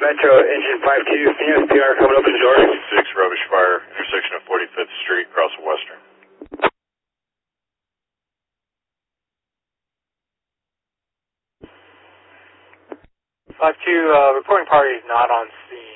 Metro engine 52, CSPR coming up in door. 6 rubbish fire, intersection of 45th Street, across from Western. 52, reporting party is not on scene.